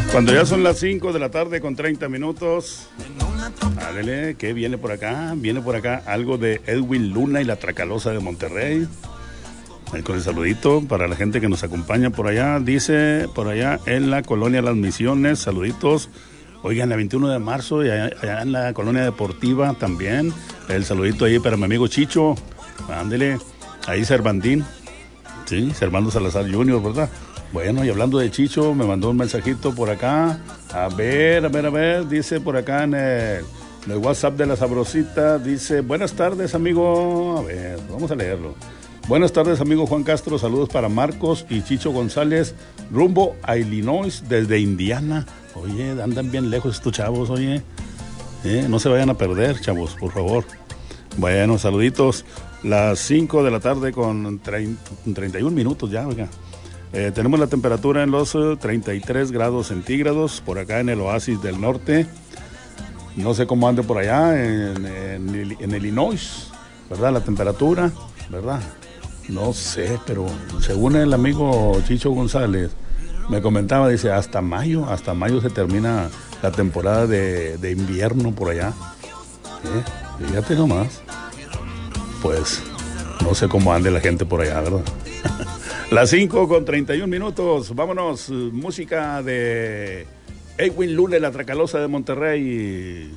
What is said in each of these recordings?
Cuando ya son las 5 de la tarde con 30 minutos. Ándale, ¿qué viene por acá? Viene por acá algo de Edwin Luna y la Tracalosa de Monterrey. Ahí con el saludito para la gente que nos acompaña por allá. Dice, por allá en la colonia Las Misiones, saluditos. Oigan, el 21 de marzo, y allá en la colonia deportiva también. El saludito ahí para mi amigo Chicho. Ándele, ahí Cervantín. Sí, Servando Salazar Jr., ¿verdad? Bueno, y hablando de Chicho, me mandó un mensajito por acá. A ver, dice por acá en el WhatsApp de la Sabrosita, dice, buenas tardes, amigo. A ver, vamos a leerlo. Buenas tardes, amigo Juan Castro, saludos para Marcos y Chicho González, rumbo a Illinois desde Indiana. Oye, andan bien lejos estos chavos, oye. No se vayan a perder, chavos, por favor. Bueno, saluditos. Las 5 de la tarde con 31 minutos ya, oiga. Tenemos la temperatura en los 33 grados centígrados por acá en el Oasis del Norte. No sé cómo ande por allá en Illinois, ¿verdad? La temperatura, ¿verdad? No sé, pero según el amigo Chicho González me comentaba, dice, hasta mayo se termina la temporada de invierno por allá. Fíjate nomás. Pues no sé cómo ande la gente por allá, ¿verdad? Las 5 con 31 minutos. Vámonos, música de Edwin Luna y la Tracalosa de Monterrey.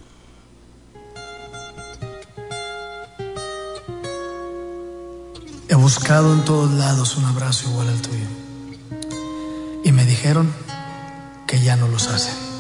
He buscado en todos lados un abrazo igual al tuyo. Y me dijeron que ya no los hacen.